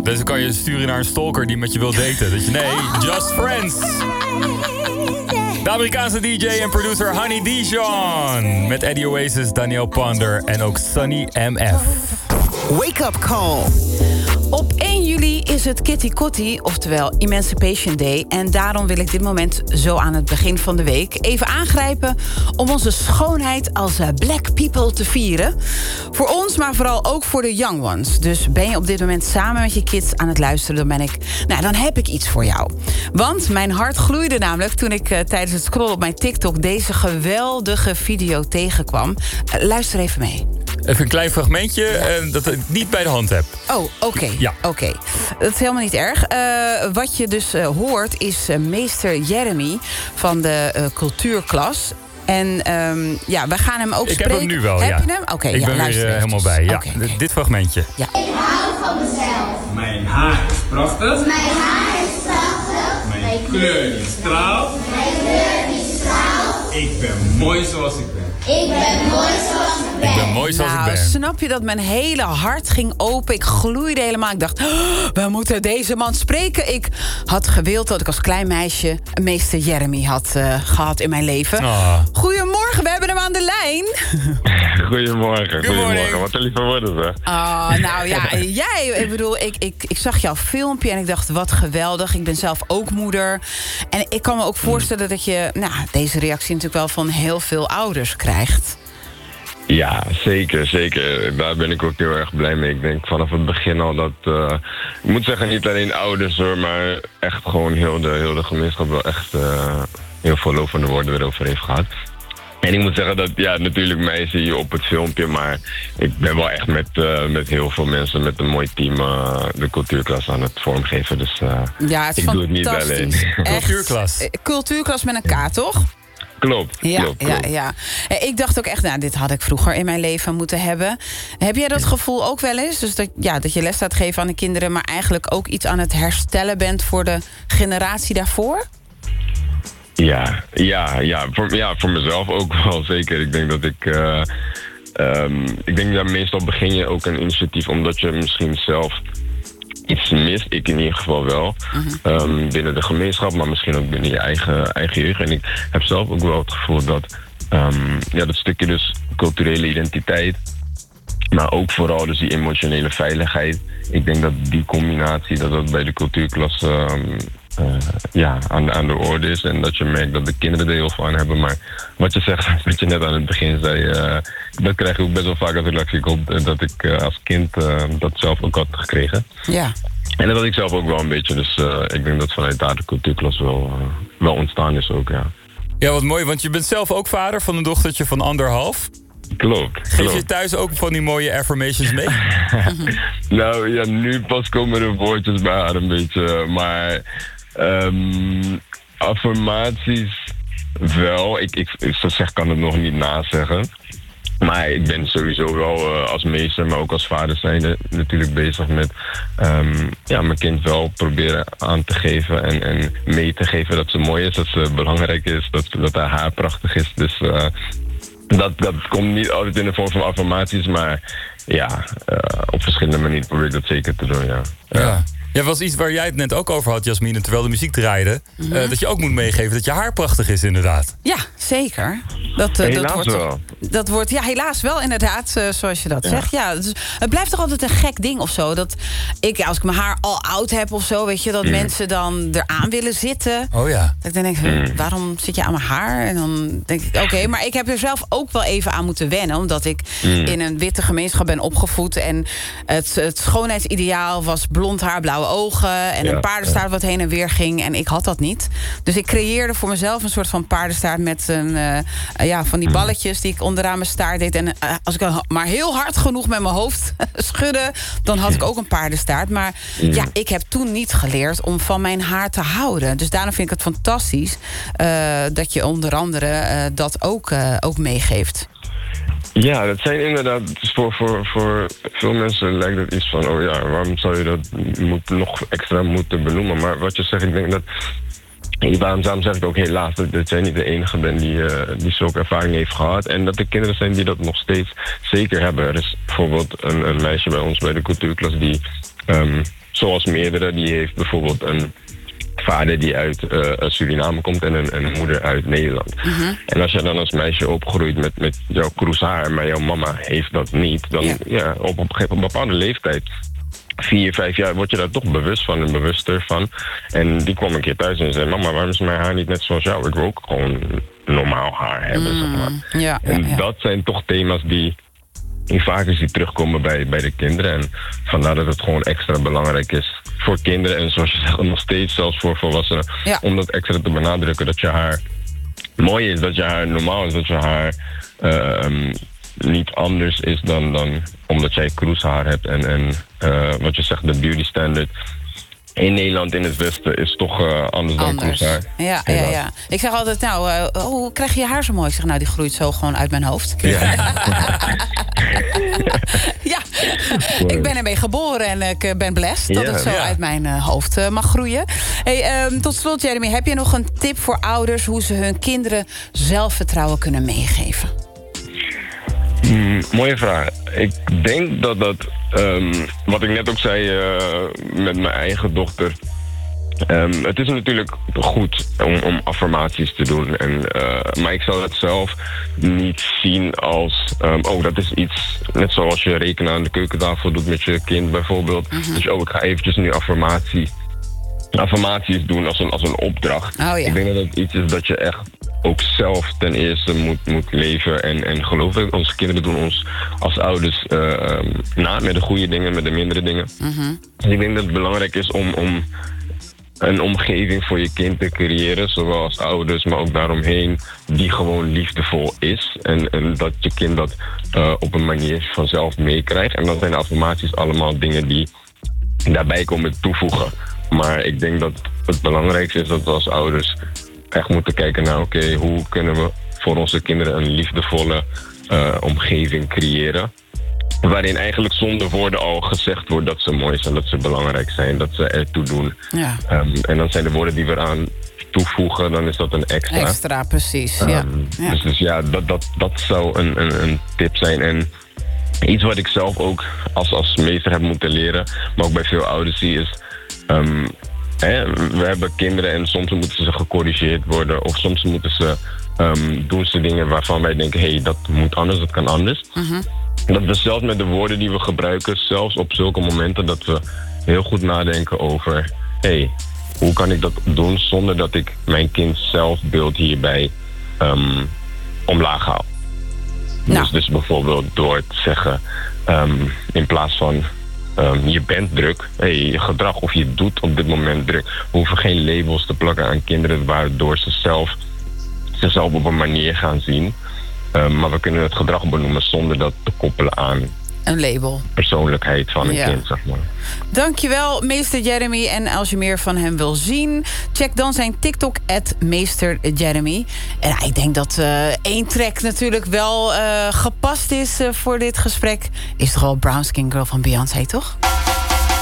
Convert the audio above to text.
Deze kan je sturen naar een stalker die met je wil daten. Dat je, nee, just friends. De Amerikaanse DJ en producer Honey Dijon. Met Eddie Oasis, Daniel Ponder en ook Sunny MF. Wake Up Call. Op 1 juli is het Kitty Kotti, oftewel Emancipation Day. En daarom wil ik dit moment zo aan het begin van de week even aangrijpen om onze schoonheid als black people te vieren. Voor ons, maar vooral ook voor de young ones. Dus ben je op dit moment samen met je kids aan het luisteren, dan heb ik iets voor jou. Want mijn hart gloeide namelijk toen ik tijdens het scrollen op mijn TikTok deze geweldige video tegenkwam. Luister even mee. Even een klein fragmentje dat ik niet bij de hand heb. Oh, oké. Ja. Oké. Dat is helemaal niet erg. Wat je dus hoort is meester Jeremy van de cultuurklas. En we gaan hem ook spreken. Ik heb hem nu wel, Heb ja. je hem? Oké, ik ben weer helemaal bij. Ja. Okay. Dit fragmentje. Ja. Ik hou van mezelf. Mijn haar is prachtig. Mijn haar is prachtig. Mijn kleur die straalt. Mijn kleur die straalt. Ik ben mooi zoals ik ben. Ik ben mooi zoals ik ben. Ik ben mooi zoals ik ben. Snap je dat mijn hele hart ging open? Ik gloeide helemaal. Ik dacht, we moeten deze man spreken. Ik had gewild dat ik als klein meisje een meester Jeremy had gehad in mijn leven. Oh. Goedemorgen, we hebben hem aan de lijn. Goedemorgen. Wat een lieve woorden, zeg. Nou ja, ik zag jouw filmpje en ik dacht, wat geweldig. Ik ben zelf ook moeder. En ik kan me ook voorstellen dat je deze reactie natuurlijk wel van heel veel ouders krijgt. Ja, zeker. Daar ben ik ook heel erg blij mee. Ik denk vanaf het begin al dat... ik moet zeggen, niet alleen ouders hoor, maar echt gewoon heel de gemeenschap wel echt heel veel lovende woorden erover heeft gehad. En ik moet zeggen dat, natuurlijk mij zie je op het filmpje, maar ik ben wel echt met heel veel mensen, met een mooi team, de cultuurklas aan het vormgeven. Dus het is ik doe het niet alleen. Cultuurklas. Cultuurklas met een K, toch? Klopt. Ja. Ik dacht ook echt, dit had ik vroeger in mijn leven moeten hebben. Heb jij dat gevoel ook wel eens? Dus dat je les gaat geven aan de kinderen, maar eigenlijk ook iets aan het herstellen bent voor de generatie daarvoor? Ja. Voor mezelf ook wel zeker. Ik denk dat ik denk dat meestal begin je ook een initiatief omdat je misschien zelf iets mist. Ik in ieder geval wel. Binnen de gemeenschap, maar misschien ook binnen je eigen jeugd. En ik heb zelf ook wel het gevoel dat dat stukje dus culturele identiteit, maar ook vooral dus die emotionele veiligheid. Ik denk dat die combinatie, dat bij de cultuurklas aan de orde is. En dat je merkt dat de kinderen er heel veel aan hebben. Maar wat je zegt, wat je net aan het begin zei, dat krijg je ook best wel vaak als reactie. Ik hoop dat ik als kind dat zelf ook had gekregen. Ja. En dat had ik zelf ook wel een beetje. Dus ik denk dat vanuit daar de cultuurklas wel ontstaan is ook, ja. Ja, wat mooi, want je bent zelf ook vader van een dochtertje van 1,5. Klopt. Geef je thuis ook van die mooie affirmations mee? Nou ja, nu pas komen de woordjes bij haar een beetje. Maar affirmaties wel. Ik kan het nog niet nazeggen. Maar ik ben sowieso wel als meester, maar ook als vader zijnde natuurlijk bezig met mijn kind wel proberen aan te geven en mee te geven dat ze mooi is, dat ze belangrijk is, dat haar haar prachtig is. Dus dat komt niet altijd in de vorm van affirmaties, maar op verschillende manieren probeer ik dat zeker te doen, ja. Ja, was iets waar jij het net ook over had, Jasmine, terwijl de muziek draaide. Dat je ook moet meegeven dat je haar prachtig is, inderdaad. Ja, zeker. Dat wordt helaas wel, inderdaad, zoals je dat zegt. Ja, dus het blijft toch altijd een gek ding of zo. Dat als ik mijn haar al oud heb of zo, weet je, dat mensen dan eraan willen zitten. Oh ja. Dat ik denk, waarom zit je aan mijn haar? En dan denk ik, oké, maar ik heb er zelf ook wel even aan moeten wennen, omdat ik in een witte gemeenschap ben opgevoed. En het schoonheidsideaal was blond haar, blauwe ogen en een paardenstaart wat heen en weer ging. En ik had dat niet. Dus ik creëerde voor mezelf een soort van paardenstaart met van die balletjes die ik onderaan mijn staart deed. En als ik maar heel hard genoeg met mijn hoofd schudde, dan had ik ook een paardenstaart. Maar ik heb toen niet geleerd om van mijn haar te houden. Dus daarom vind ik het fantastisch dat je onder andere dat ook meegeeft. Ja, dat zijn inderdaad, voor veel mensen lijkt het iets van, waarom zou je dat nog extra moeten benoemen? Maar wat je zegt, ik denk dat, daarom zeg ik ook helaas dat jij niet de enige bent die zulke ervaring heeft gehad. En dat er kinderen zijn die dat nog steeds zeker hebben. Er is bijvoorbeeld een meisje bij ons bij de cultuurklas die zoals meerdere, die heeft bijvoorbeeld een vader die uit Suriname komt en een moeder uit Nederland. En als je dan als meisje opgroeit met jouw kroeshaar, maar jouw mama heeft dat niet, dan op een bepaalde leeftijd, 4, 5 jaar, word je daar toch bewust van en bewuster van. En die kwam een keer thuis en zei, mama, waarom is mijn haar niet net zoals jou? Ik wil ook gewoon normaal haar hebben, zeg maar. En dat zijn toch thema's die vaker ziet terugkomen bij de kinderen. En vandaar dat het gewoon extra belangrijk is voor kinderen. En zoals je zegt, nog steeds zelfs voor volwassenen. Om dat extra te benadrukken, dat je haar mooi is, dat je haar normaal is, dat je haar niet anders is dan omdat jij kroeshaar hebt. En wat je zegt, de beauty standard in Nederland, in het Westen, is toch anders dan kroeshaar. Ja. Ik zeg altijd, hoe krijg je je haar zo mooi? Ik zeg, die groeit zo gewoon uit mijn hoofd. Ik ben ermee geboren en ik ben blessed dat het zo uit mijn hoofd mag groeien. Hey, tot slot, Jeremy, heb je nog een tip voor ouders hoe ze hun kinderen zelfvertrouwen kunnen meegeven? Mooie vraag. Ik denk dat wat ik net ook zei met mijn eigen dochter. Het is natuurlijk goed om affirmaties te doen. Maar ik zou het zelf niet zien als dat is iets, net zoals je rekenen aan de keukentafel doet met je kind bijvoorbeeld. Dus ik ga eventjes nu affirmaties doen als een opdracht. Ik denk dat het iets is dat je echt ook zelf ten eerste moet leven en geloven. Onze kinderen doen ons als ouders na met de goede dingen, met de mindere dingen. Dus ik denk dat het belangrijk is om een omgeving voor je kind te creëren, zowel als ouders, maar ook daaromheen, die gewoon liefdevol is. En dat je kind dat op een manier vanzelf meekrijgt. En dan zijn de affirmaties allemaal dingen die daarbij komen toevoegen. Maar ik denk dat het belangrijkste is dat we als ouders echt moeten kijken naar, hoe kunnen we voor onze kinderen een liefdevolle omgeving creëren. Waarin eigenlijk zonder woorden al gezegd wordt dat ze mooi zijn, dat ze belangrijk zijn, dat ze ertoe doen. En dan zijn de woorden die we eraan toevoegen, dan is dat een extra. Extra, precies. Dus dat zou een tip zijn. En iets wat ik zelf ook als meester heb moeten leren, maar ook bij veel ouders zie, is we hebben kinderen en soms moeten ze gecorrigeerd worden. Of soms moeten ze doen ze dingen waarvan wij denken, dat moet anders, dat kan anders. Dat we zelfs met de woorden die we gebruiken, zelfs op zulke momenten, dat we heel goed nadenken over, hoe kan ik dat doen zonder dat ik mijn kind zelfbeeld hierbij omlaag haal. Dus bijvoorbeeld door te zeggen, in plaats van je bent druk, je gedrag of je doet op dit moment druk. We hoeven geen labels te plakken aan kinderen waardoor ze zelf op een manier gaan zien. Maar we kunnen het gedrag benoemen zonder dat te koppelen aan een label. Persoonlijkheid van een kind, zeg maar. Dankjewel, meester Jeremy. En als je meer van hem wil zien, check dan zijn TikTok @meesterjeremy. En ik denk dat 1 track natuurlijk wel gepast is voor dit gesprek. Is toch wel Brown Skin Girl van Beyoncé, toch?